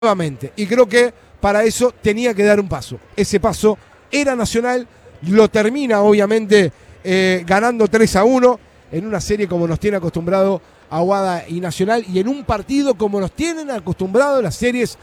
nuevamente. Y creo que para eso tenía que dar un paso. Ese paso era Nacional, lo termina obviamente ganando 3-1 en una serie como nos tiene acostumbrado Aguada y Nacional y en un partido como nos tienen acostumbrado las series